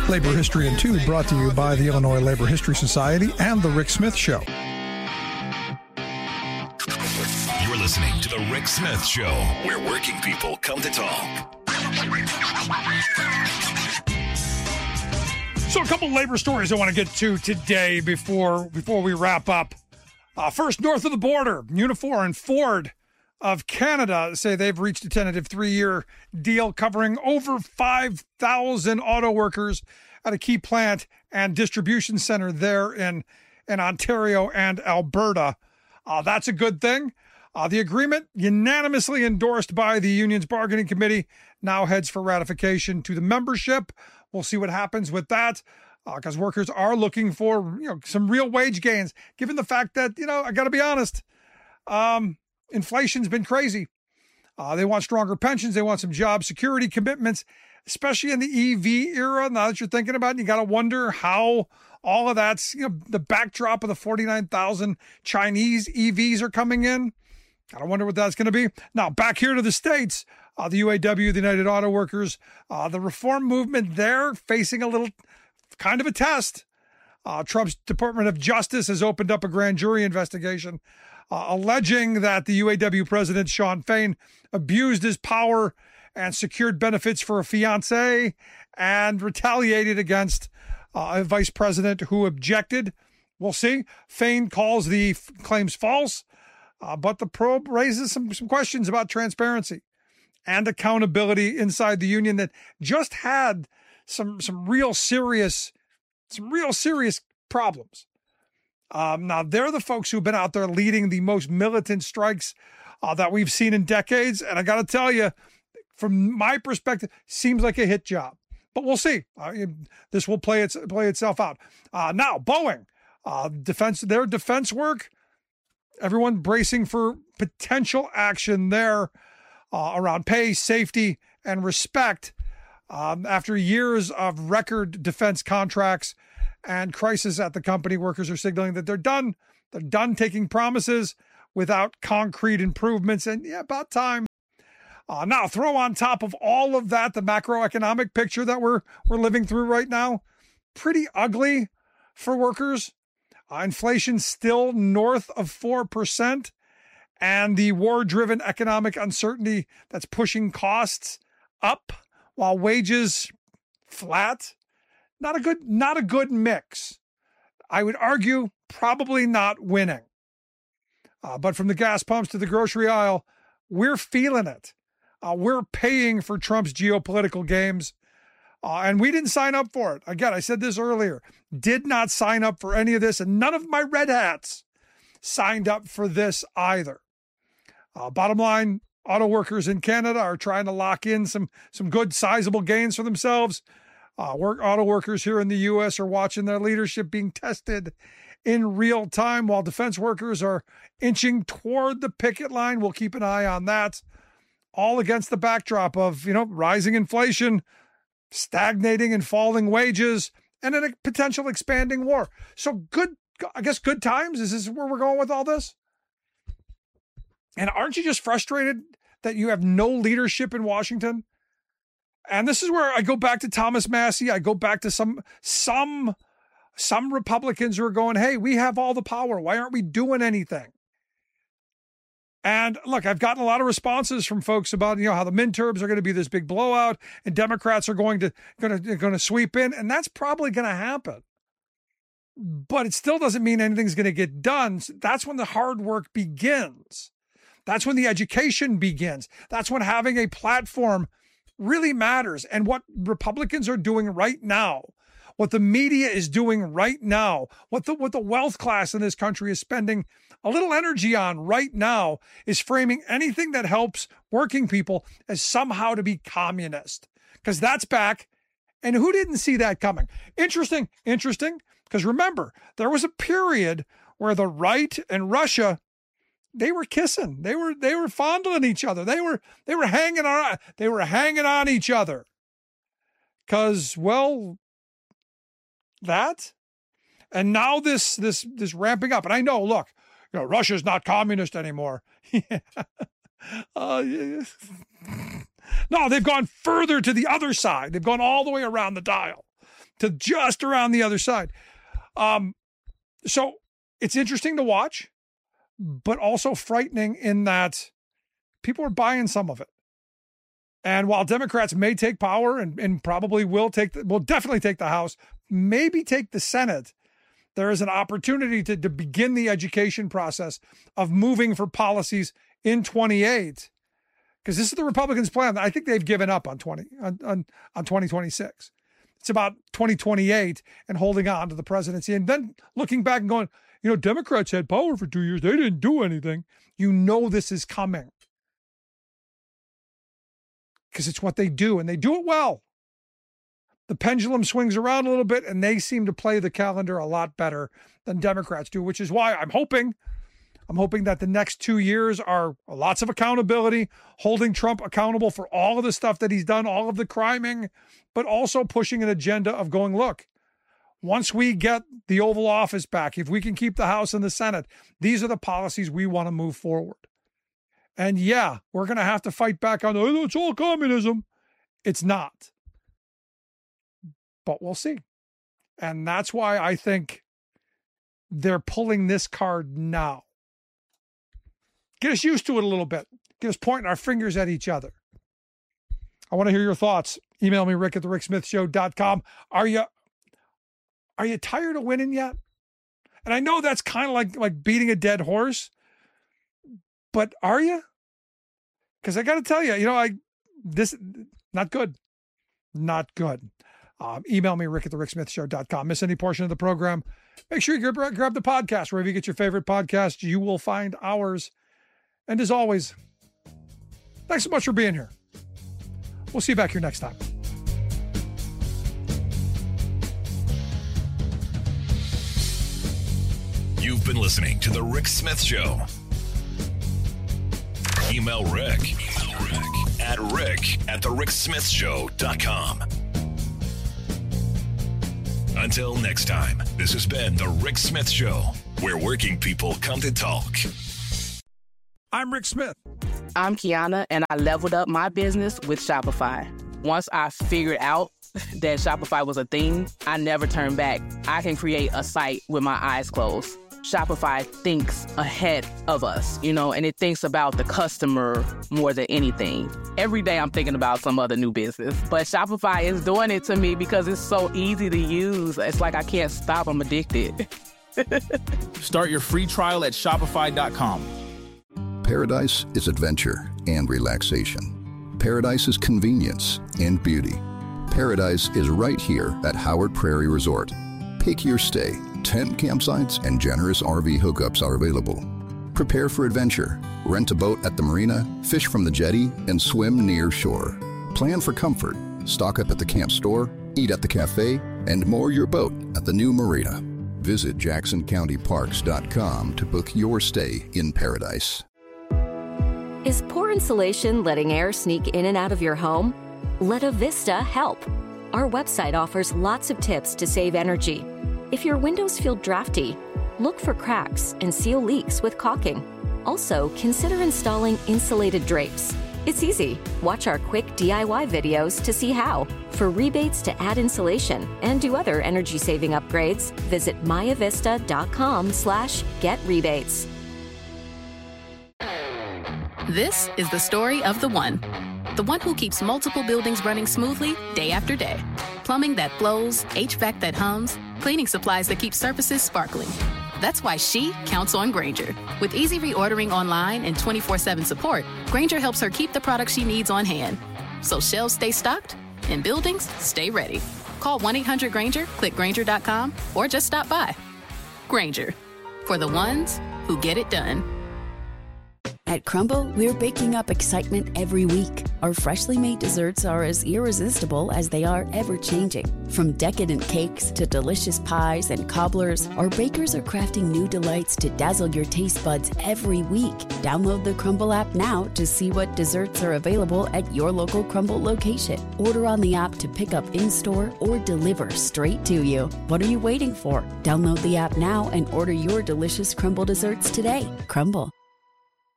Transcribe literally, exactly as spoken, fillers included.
Labor History in Two, brought to you by the Illinois Labor History Society and The Rick Smith Show. You're listening to The Rick Smith Show, where working people come to talk. So a couple labor stories I want to get to today before before we wrap up. Uh, first, north of the border, Unifor and Ford of Canada say they've reached a tentative three-year deal covering over five thousand auto workers at a key plant and distribution center there in, in Ontario and Alberta. Uh, that's a good thing. Uh, the agreement, unanimously endorsed by the union's bargaining committee, now heads for ratification to the membership. We'll see what happens with that, because uh, workers are looking for, you know, some real wage gains, given the fact that, you know, I got to be honest, um, inflation's been crazy. Uh, they want stronger pensions. They want some job security commitments, especially in the E V era. Now that you're thinking about it, you got to wonder how all of that's, you know, the backdrop of the forty-nine thousand Chinese E Vs are coming in. I wonder what that's going to be. Now, back here to the States, uh, the U A W, the United Auto Workers, uh, the reform movement there facing a little kind of a test. Uh, Trump's Department of Justice has opened up a grand jury investigation uh, alleging that the U A W president, Shawn Fain, abused his power and secured benefits for a fiancée and retaliated against uh, a vice president who objected. We'll see. Fain calls the f- claims false. Uh, but the probe raises some, some questions about transparency and accountability inside the union that just had some some real serious some real serious problems. Um, now, they're the folks who've been out there leading the most militant strikes uh, that we've seen in decades. And I got to tell you, from my perspective, seems like a hit job. But we'll see. Uh, this will play its play itself out. Uh, now, Boeing, uh, defense their defense work. Everyone bracing for potential action there uh, around pay, safety, and respect um, after years of record defense contracts and crisis at the company. Workers are signaling that they're done. They're done taking promises without concrete improvements. And yeah, about time. Uh, now, throw on top of all of that the macroeconomic picture that we're we're living through right now. Pretty ugly for workers. Uh, inflation still north of four percent, and the war-driven economic uncertainty that's pushing costs up while wages flat. Not a good, not a good mix. I would argue probably not winning. Uh, but from the gas pumps to the grocery aisle, we're feeling it. Uh, we're paying for Trump's geopolitical games. Uh, and we didn't sign up for it. Again, I said this earlier, did not sign up for any of this, and none of my red hats signed up for this either. Uh, bottom line, auto workers in Canada are trying to lock in some, some good sizable gains for themselves. Uh, work, auto workers here in the U S are watching their leadership being tested in real time, while defense workers are inching toward the picket line. We'll keep an eye on that, all against the backdrop of, you know, rising inflation, stagnating and falling wages, and a potential expanding war. So good, I guess good times. Is this where we're going with all this? And aren't you just frustrated that you have no leadership in Washington? And this is where I go back to Thomas Massie. I go back to some, some, some Republicans who are going, hey, we have all the power. Why aren't we doing anything? And look, I've gotten a lot of responses from folks about, you know, how the midterms are going to be this big blowout and Democrats are going to going to going to sweep in, and that's probably going to happen. But it still doesn't mean anything's going to get done. That's when the hard work begins. That's when the education begins. That's when having a platform really matters. And what Republicans are doing right now, what the media is doing right now, what the what the wealth class in this country is spending a little energy on right now, is framing anything that helps working people as somehow to be communist, because that's back. And who didn't see that coming? Interesting, interesting, because remember, there was a period where the right and Russia, they were kissing, they were they were fondling each other, they were they were hanging on, they were hanging on each other, because well, that, and now this this this ramping up. And I know, look, you know, Russia's not communist anymore. uh, yeah. No, they've gone further to the other side. They've gone all the way around the dial. to just around the other side. Um, so it's interesting to watch, but also frightening in that people are buying some of it. And while Democrats may take power and, and probably will take, the, will definitely take the House, maybe take the Senate, there is an opportunity to, to begin the education process of moving for policies in twenty-eight, because this is the Republicans' plan. I think they've given up on twenty on, on, on twenty twenty-six. It's about twenty twenty-eight and holding on to the presidency, and then looking back and going, you know, Democrats had power for two years. They didn't do anything. You know this is coming because it's what they do, and they do it well. The pendulum swings around a little bit, and they seem to play the calendar a lot better than Democrats do, which is why I'm hoping, I'm hoping that the next two years are lots of accountability, holding Trump accountable for all of the stuff that he's done, all of the criming, but also pushing an agenda of going, look, once we get the Oval Office back, if we can keep the House and the Senate, these are the policies we want to move forward. And yeah, we're going to have to fight back on, oh, it's all communism. It's not. But we'll see. And that's why I think they're pulling this card now. Get us used to it a little bit. Get us pointing our fingers at each other. I want to hear your thoughts. Email me, Rick at the rick smith show dot com. Are you, are you tired of winning yet? And I know that's kind of like, like beating a dead horse, but are you? Because I got to tell you, you know, I, this, not good. Not good. Um, email me, Rick at the rick smith show dot com. Miss any portion of the program, make sure you grab, grab the podcast. Wherever you get your favorite podcast, you will find ours. And as always, thanks so much for being here. We'll see you back here next time. You've been listening to The Rick Smith Show. Email Rick, Email Rick at rick at the rick smith show dot com. Until next time, this has been The Rick Smith Show, where working people come to talk. I'm Rick Smith. I'm Kiana, and I leveled up my business with Shopify. Once I figured out that Shopify was a thing, I never turned back. I can create a site with my eyes closed. Shopify thinks ahead of us, you know, and it thinks about the customer more than anything. Every day I'm thinking about some other new business, but Shopify is doing it to me because it's so easy to use. It's like I can't stop. I'm addicted. Start your free trial at shopify dot com. Paradise is adventure and relaxation. Paradise is convenience and beauty. Paradise is right here at Howard Prairie Resort. Pick your stay. Tent campsites and generous R V hookups are available. Prepare for adventure. Rent a boat at the marina, fish from the jetty, and swim near shore. Plan for comfort. Stock up at the camp store, eat at the cafe, and moor your boat at the new marina. Visit jackson county parks dot com to book your stay in paradise. Is poor insulation letting air sneak in and out of your home? Let Avista help. Our website offers lots of tips to save energy. If your windows feel drafty, look for cracks and seal leaks with caulking. Also, consider installing insulated drapes. It's easy. Watch our quick D I Y videos to see how. For rebates to add insulation and do other energy-saving upgrades, visit myavista.com slash get rebates. This is the story of the one. The one who keeps multiple buildings running smoothly day after day. Plumbing that flows, H V A C that hums, cleaning supplies that keep surfaces sparkling. That's why she counts on Grainger. With easy reordering online and twenty-four seven support, Grainger helps her keep the products she needs on hand. So shelves stay stocked and buildings stay ready. Call one eight hundred Grainger, click Grainger dot com, or just stop by. Grainger, for the ones who get it done. At Crumble, we're baking up excitement every week. Our freshly made desserts are as irresistible as they are ever-changing. From decadent cakes to delicious pies and cobblers, our bakers are crafting new delights to dazzle your taste buds every week. Download the Crumble app now to see what desserts are available at your local Crumble location. Order on the app to pick up in-store or deliver straight to you. What are you waiting for? Download the app now and order your delicious Crumble desserts today. Crumble.